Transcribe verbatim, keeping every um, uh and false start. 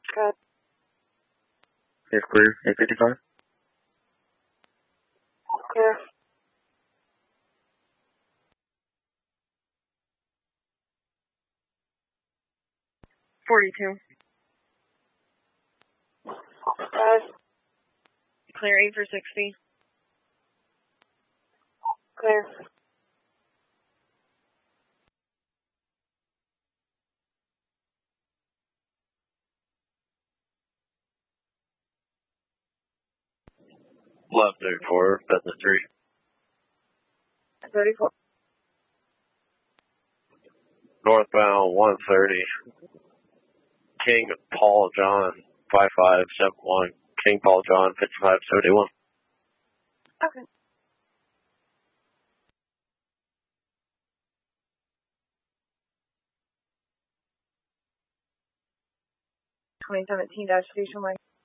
Good. It's clear. eight fifty-five. Clear. forty-two. Good. Clear eight for sixty. Clear. Left thirty-four, business three. thirty-four. Northbound one thirty. King Paul John five five seven one. King Paul John fifty-five seventy-one. Okay. twenty seventeen dash station line.